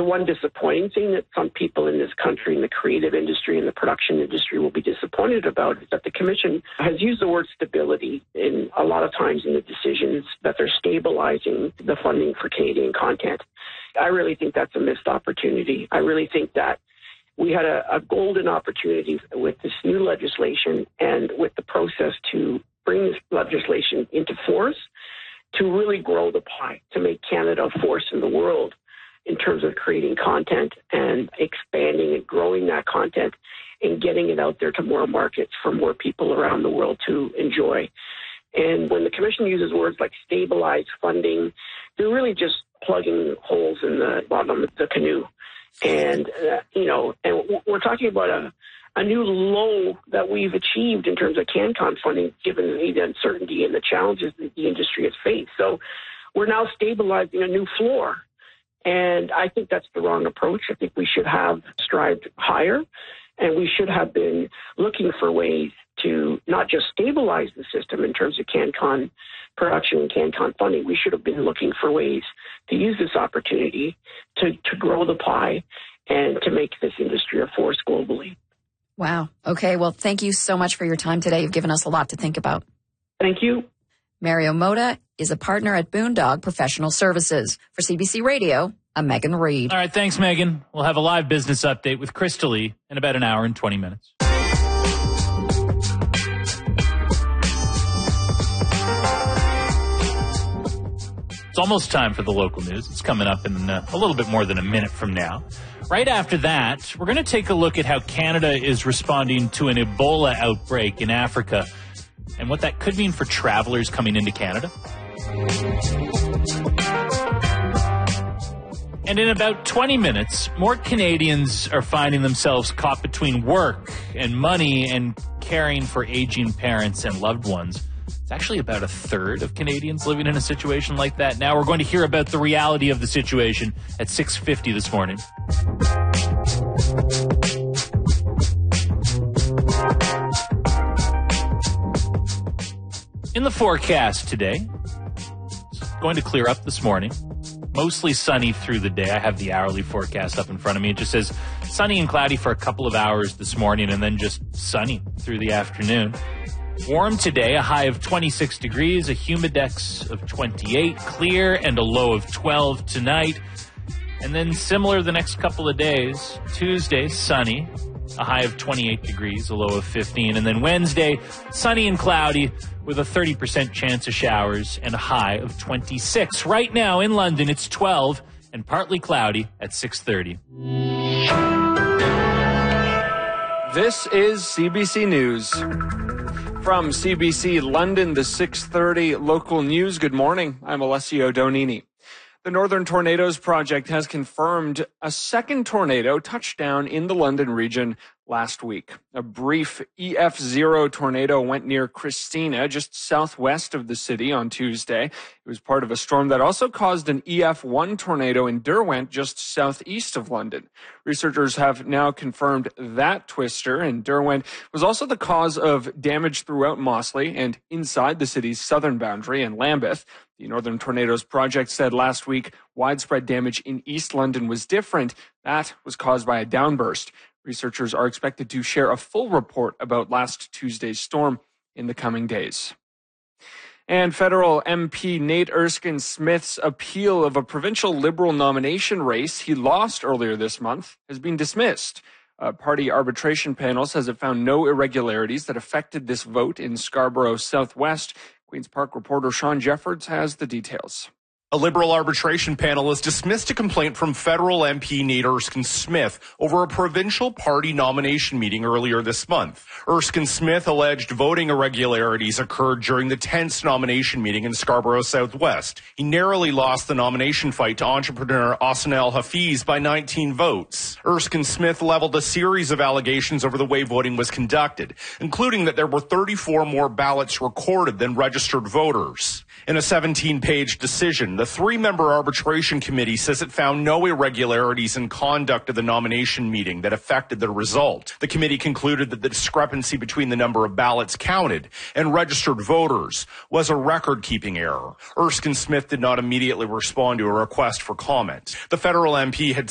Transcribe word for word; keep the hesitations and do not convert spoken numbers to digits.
The one disappointing thing that some people in this country, in the creative industry and the production industry, will be disappointed about is that the Commission has used the word stability in a lot of times in the decisions that they're stabilizing the funding for Canadian content. I really think that's a missed opportunity. I really think that we had a, a golden opportunity with this new legislation and with the process to bring this legislation into force to really grow the pie, to make Canada a force in the world in terms of creating content and expanding and growing that content and getting it out there to more markets for more people around the world to enjoy. And when the Commission uses words like stabilize funding, they're really just plugging holes in the bottom of the canoe. And, uh, you know, and we're talking about a, a new low that we've achieved in terms of CanCon funding, given the uncertainty and the challenges that the industry has faced. So we're now stabilizing a new floor. And I think that's the wrong approach. I think we should have strived higher, and we should have been looking for ways to not just stabilize the system in terms of CanCon production and CanCon funding. We should have been looking for ways to use this opportunity to, to grow the pie and to make this industry a force globally. Wow. Okay. Well, thank you so much for your time today. You've given us a lot to think about. Thank you. Mario Mota is a partner at Boondog Professional Services. For C B C Radio, I'm Megan Reed. All right, thanks, Megan. We'll have a live business update with Crystal Lee in about an hour and twenty minutes. It's almost time for the local news. It's coming up in uh, a little bit more than a minute from now. Right after that, we're going to take a look at how Canada is responding to an Ebola outbreak in Africa and what that could mean for travelers coming into Canada. And in about twenty minutes, more Canadians are finding themselves caught between work and money and caring for aging parents and loved ones. It's actually about a third of Canadians living in a situation like that. Now we're going to hear about the reality of the situation at six fifty this morning. In the forecast today, it's going to clear up this morning. Mostly sunny through the day. I have the hourly forecast up in front of me. It just says sunny and cloudy for a couple of hours this morning and then just sunny through the afternoon. Warm today, a high of twenty-six degrees, a humidex of twenty-eight, clear, and a low of twelve tonight. And then similar the next couple of days. Tuesday, sunny, a high of twenty-eight degrees, a low of fifteen. And then Wednesday, sunny and cloudy with a thirty percent chance of showers and a high of twenty-six. Right now in London, it's twelve and partly cloudy at six thirty. This is C B C News. From C B C London, the six thirty local news. Good morning. I'm Alessio Donini. The Northern Tornadoes Project has confirmed a second tornado touched down in the London region last week. A brief E F zero tornado went near Christina, just southwest of the city, on Tuesday. It was part of a storm that also caused an E F one tornado in Derwent, just southeast of London. Researchers have now confirmed that twister in Derwent was also the cause of damage throughout Mossley and inside the city's southern boundary in Lambeth. The Northern Tornadoes Project said last week widespread damage in East London was different. That was caused by a downburst. Researchers are expected to share a full report about last Tuesday's storm in the coming days. And federal M P Nate Erskine-Smith's appeal of a provincial Liberal nomination race he lost earlier this month has been dismissed. A party arbitration panel says it found no irregularities that affected this vote in Scarborough Southwest. Queen's Park reporter Sean Jeffords has the details. A Liberal arbitration panel has dismissed a complaint from federal M P Nate Erskine-Smith over a provincial party nomination meeting earlier this month. Erskine-Smith alleged voting irregularities occurred during the tenth nomination meeting in Scarborough Southwest. He narrowly lost the nomination fight to entrepreneur Ahsan El-Hafiz by nineteen votes. Erskine-Smith leveled a series of allegations over the way voting was conducted, including that there were thirty-four more ballots recorded than registered voters. In a seventeen-page decision, the three-member arbitration committee says it found no irregularities in conduct of the nomination meeting that affected the result. The committee concluded that the discrepancy between the number of ballots counted and registered voters was a record-keeping error. Erskine-Smith did not immediately respond to a request for comment. The federal M P had